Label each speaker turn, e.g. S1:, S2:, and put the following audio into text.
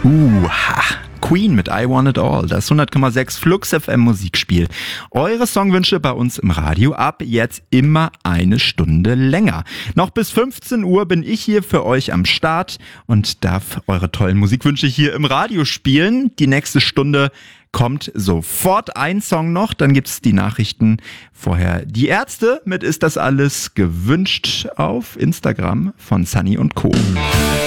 S1: Queen mit I Want It All, das 100,6 Flux FM Musikspiel. Eure Songwünsche bei uns im Radio ab jetzt immer eine Stunde länger. Noch bis 15 Uhr bin ich hier für euch am Start und darf eure tollen Musikwünsche hier im Radio spielen. Die nächste Stunde kommt sofort ein Song noch, dann gibt's die Nachrichten. Vorher die Ärzte mit Ist das alles gewünscht auf Instagram von Sunny und Co.